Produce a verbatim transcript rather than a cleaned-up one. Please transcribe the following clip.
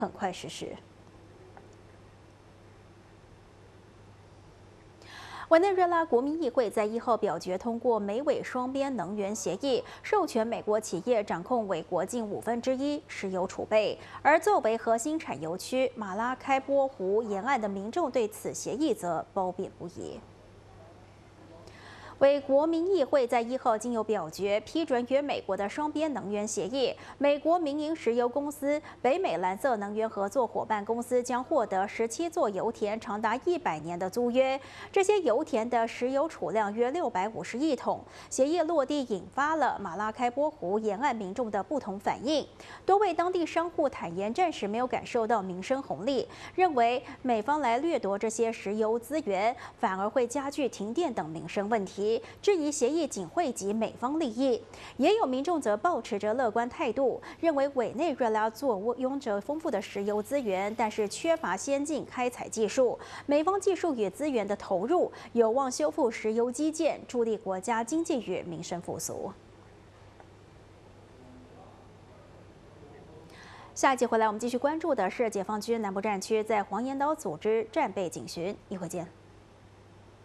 很快实施。委内瑞拉国民议会在一号表决通过美委双边能源协议，授权美国企业掌控委国近五分之一石油储备。而作为核心产油区，马拉开波湖沿岸的民众对此协议则褒贬不一。为国民议会在一号经由表决批准与美国的双边能源协议，美国民营石油公司北美蓝色能源合作伙伴公司将获得十七座油田长达一百年的租约。这些油田的石油储量约六百五十亿桶。协议落地引发了马拉开波湖沿岸民众的不同反应。多位当地商户坦言，暂时没有感受到民生红利，认为美方来掠夺这些石油资源，反而会加剧停电等民生问题。质疑协议仅惠及美方利益，也有民众则抱持着乐观态度，认为委内瑞拉坐拥着丰富的石油资源，但是缺乏先进开采技术。美方技术与资源的投入，有望修复石油基建，助力国家经济与民生复苏。下一集回来，我们继续关注的是解放军南部战区在黄岩岛组织战备警巡，一会见。